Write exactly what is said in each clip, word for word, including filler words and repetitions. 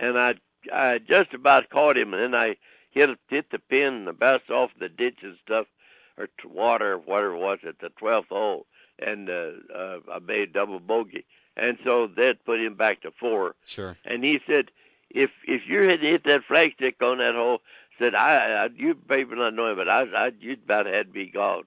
and I I just about caught him, and then I hit hit the pin and bounced off the ditch and stuff, or t- water, or whatever it was, at the twelfth hole, and uh, uh, I made double bogey, and so that put him back to four. Sure. And he said, if if you had hit that flagstick on that hole, said I, I you maybe not know him, but I, I you'd about had me gone.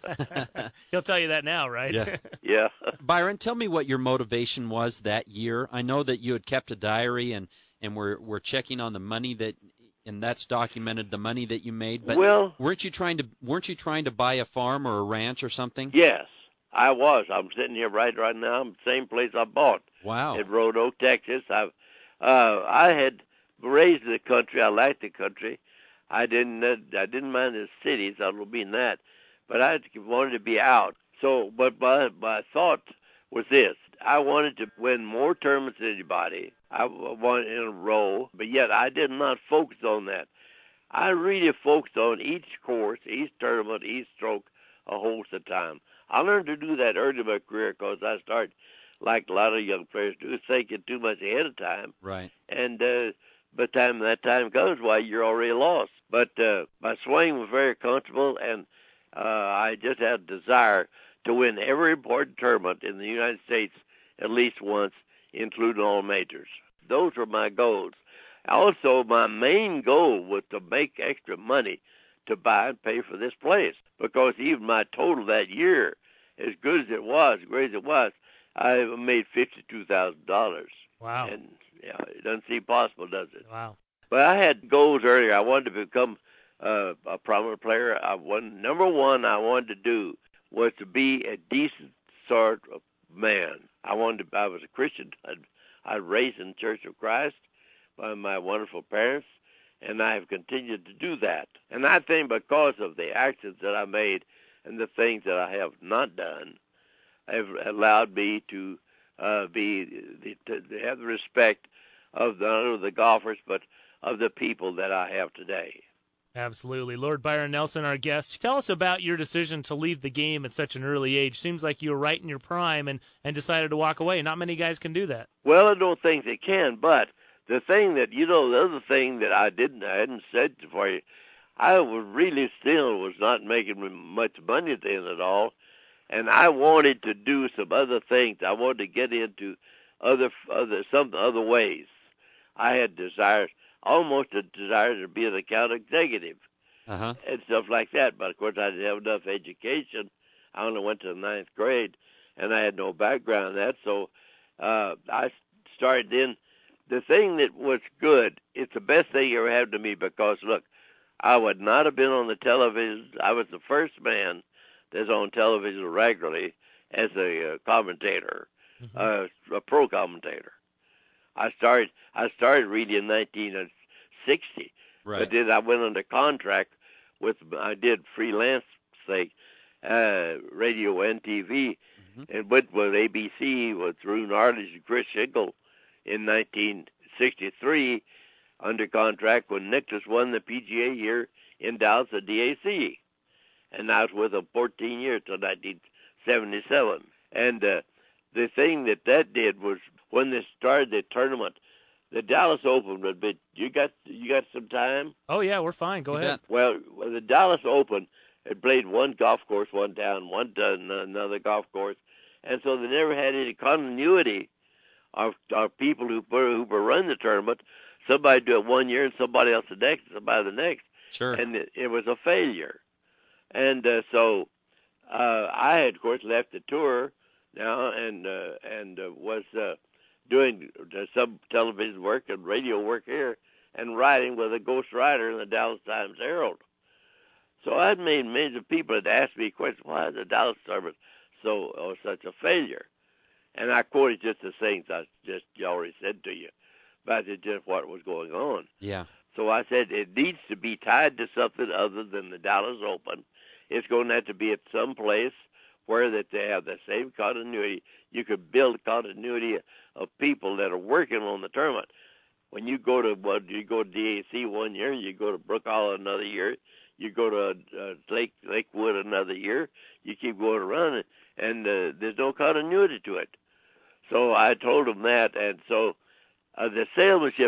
He'll tell you that now, right? Yeah. Yeah. Byron, tell me what your motivation was that year. I know that you had kept a diary and, and we're, we're checking on the money that, and that's documented the money that you made. But well, weren't you trying to weren't you trying to buy a farm or a ranch or something? Yes, I was. I'm sitting here right right now. I'm the same place I bought. Wow. At Road Oak, Texas. I uh, I had raised in the country. I liked the country. I didn't uh, I didn't mind the cities. I don't mean that, but I wanted to be out. So, but my my thought was this: I wanted to win more tournaments than anybody. I wanted in a row, but yet I did not focus on that. I really focused on each course, each tournament, each stroke, a hole at a time. I learned to do that early in my career because I started, like a lot of young players do, thinking too much ahead of time. Right. And uh, by the time that time comes, why, you're already lost. But uh, my swing was very comfortable, and uh, I just had a desire to win every important tournament in the United States at least once, including all majors. Those were my goals. Also, my main goal was to make extra money to buy and pay for this place, because even my total that year, as good as it was, great as it was, I made fifty-two thousand dollars. Wow. And yeah, it doesn't seem possible, does it? Wow. But I had goals earlier. I wanted to become uh, a prominent player. I wanted, number one I wanted to do was to be a decent sort of man. I wanted to, I was a Christian. I'd, I was raised in the Church of Christ by my wonderful parents, and I have continued to do that. And I think because of the actions that I made and the things that I have not done, have allowed me to uh, be to, to have the respect of not only the golfers but of the people that I have today. Absolutely. Lord Byron Nelson, our guest. Tell us about your decision to leave the game at such an early age. Seems like you were right in your prime and, and decided to walk away. Not many guys can do that. Well, I don't think they can, but the thing that, you know, the other thing that I didn't, I hadn't said for you, I was really still was not making much money at the end of it all, and I wanted to do some other things. I wanted to get into other, other, some other ways. I had desires, almost a desire to be an account executive uh-huh. and stuff like that. But, of course, I didn't have enough education. I only went to the ninth grade, and I had no background in that. So uh, I started in. The thing that was good, it's the best thing ever happened to me because, look, I would not have been on the television. I was the first man that's on television regularly as a uh, commentator, mm-hmm. uh, a pro commentator. I started I started reading in nineteen sixty, right. But then I went under contract with, I did freelance thing, uh, radio and T V, mm-hmm. and went with A B C with Rune Arledge and Chris Schinkel in nineteen sixty-three under contract when Nicklaus won the P G A here in Dallas at D A C. And I was with them fourteen years till nineteen seventy-seven. And uh, the thing that that did was when they started the tournament, the Dallas Open would be, you got you got some time? Oh, yeah, we're fine. Go you ahead. Bet. Well, the Dallas Open had played one golf course, one down, one done another golf course. And so they never had any continuity of, of people who, who were running the tournament. Somebody do it one year and somebody else the next, somebody the next. Sure. And it, it was a failure. And uh, so uh, I had, of course, left the tour now and uh, and uh, was uh, doing uh, some television work and radio work here and writing with a ghost writer in the Dallas Times Herald. So I'd made millions of people had asked me questions, why is the Dallas tournament so or such a failure? And I quoted just the things I just already said to you about just what was going on. Yeah. So I said it needs to be tied to something other than the Dallas Open. It's going to have to be at some place where that they have the same continuity. You could build continuity of people that are working on the tournament. When you go to what you go to D A C one year, you go to Brook Hall another year, you go to uh, Lake Lakewood another year, you keep going around, and uh, there's no continuity to it. So I told them that, and so uh, the salesmanship